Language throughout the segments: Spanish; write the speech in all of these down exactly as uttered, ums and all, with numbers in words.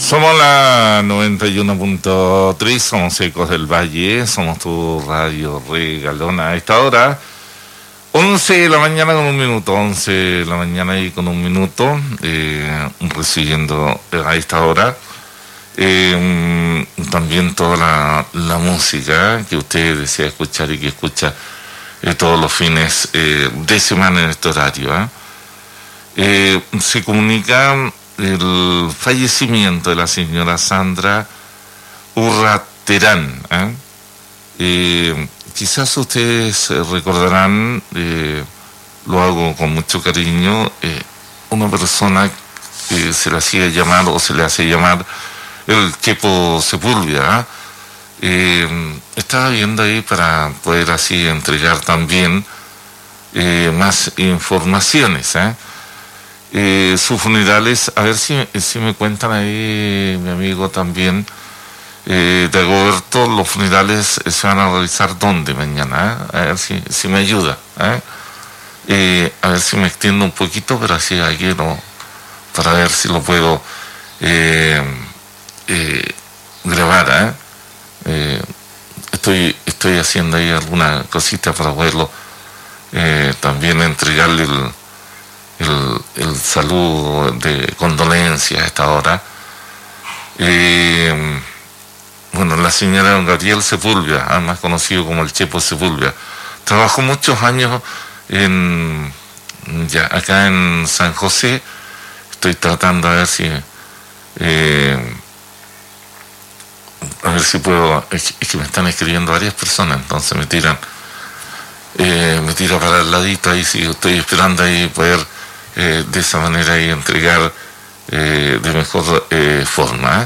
Somos la noventa y uno punto tres, somos Ecos del Valle, somos tu radio regalona. A esta hora, once de la mañana con un minuto, once de la mañana y con un minuto, eh, recibiendo a esta hora eh, también toda la, la música que usted desea escuchar y que escucha eh, todos los fines eh, de semana en este horario. ¿eh? Eh, se comunica el fallecimiento de la señora Sandra Urra Terán. ¿eh? Eh, quizás ustedes recordarán, eh, lo hago con mucho cariño, eh, una persona que se le hacía llamar o se le hace llamar el Chepo Sepúlveda. Eh, estaba viendo ahí para poder así entregar también eh, más informaciones. ¿eh? Eh, sus funerales, a ver si, si me cuentan ahí, mi amigo también, eh, de Agoberto, los funerales se van a realizar ¿dónde mañana? ¿eh? A ver si, si me ayuda. ¿eh? Eh, a ver si me extiendo un poquito, pero así aquí no, para ver si lo puedo eh, eh, grabar. ¿eh? Eh, estoy, estoy haciendo ahí alguna cosita para poderlo eh, también entregarle el El, el saludo de condolencia a esta hora. Eh, bueno, la señora don Gabriel Sepúlveda, más conocido como el Chepo Sepúlveda, trabajó muchos años en ya acá en San José. Estoy tratando a ver si eh, a ver si puedo, es que me están escribiendo varias personas, entonces me tiran eh, me tira para el ladito ahí, si estoy esperando ahí poder Eh, de esa manera y entregar eh, de mejor eh, forma.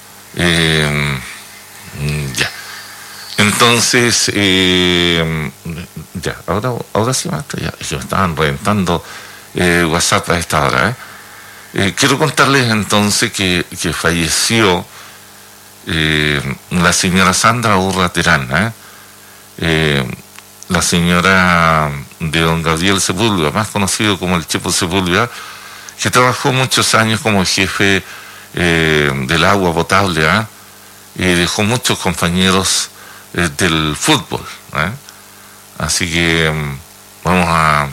Eh, ya. Entonces, eh, ya, ahora, ahora sí, maestro, ya, ya me estaban reventando eh, WhatsApp a esta hora. ¿eh? Eh, quiero contarles entonces que, que falleció eh, la señora Sandra Urra Terán. ¿eh? Eh, la señora de don Gabriel Sepúlveda, más conocido como el Chepo Sepúlveda, que trabajó muchos años como jefe eh, del agua potable, ¿eh? y dejó muchos compañeros eh, del fútbol. ¿eh? Así que um, vamos a,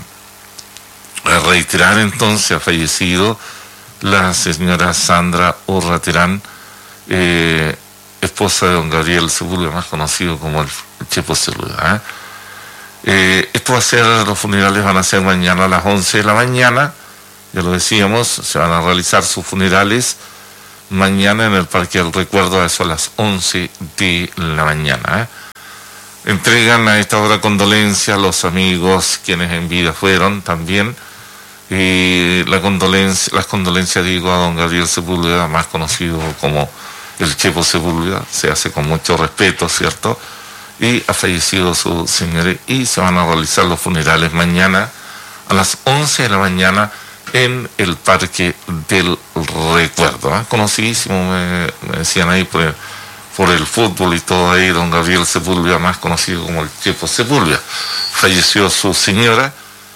a reiterar entonces, ha fallecido la señora Sandra Urra Terán, eh, esposa de don Gabriel Sepúlveda, más conocido como el Chepo Sepúlveda. ¿eh? Eh, esto va a ser, los funerales van a ser mañana a las once de la mañana, ya lo decíamos, se van a realizar sus funerales mañana en el Parque del Recuerdo, a eso a las once de la mañana. ¿eh? Entregan a esta hora condolencias a los amigos quienes en vida fueron también, y la condolencia, las condolencias digo a don Gabriel Sepúlveda, más conocido como el Chepo Sepúlveda, se hace con mucho respeto, ¿cierto?, y ha fallecido su señora, y se van a realizar los funerales mañana a las once de la mañana en el Parque del Recuerdo. ¿eh? Conocidísimo, me, me decían ahí por el, por el fútbol y todo ahí, don Gabriel Sepúlveda, más conocido como el Chepo Sepúlveda. Falleció su señora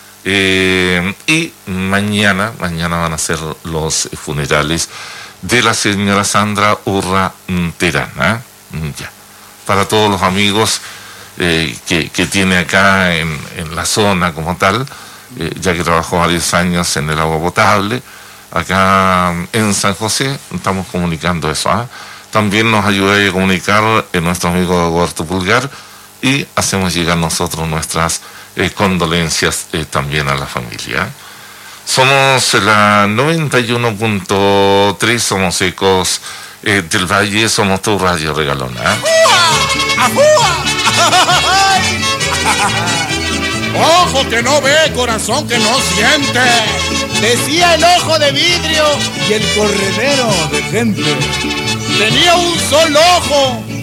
eh, y mañana, mañana van a ser los funerales de la señora Sandra Urra Terán. ¿eh? Ya. Para todos los amigos eh, que, que tiene acá en, en la zona como tal, eh, ya que trabajó varios años en el agua potable, acá en San José, estamos comunicando eso. ¿eh? También nos ayuda a comunicar eh, nuestro amigo Roberto Pulgar, y hacemos llegar nosotros nuestras eh, condolencias eh, también a la familia. Somos la noventa y uno punto tres, somos Ecos eh, del Valle, somos tu radio regalona. ¿eh? Ojo que no ve, corazón que no siente, decía el ojo de vidrio y el corredero de gente. Tenía un solo ojo